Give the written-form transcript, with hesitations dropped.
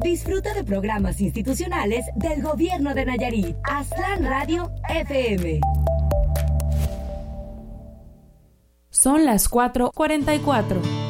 Disfruta de programas institucionales del Gobierno de Nayarit. Aztlán Radio FM. Son las 4:44.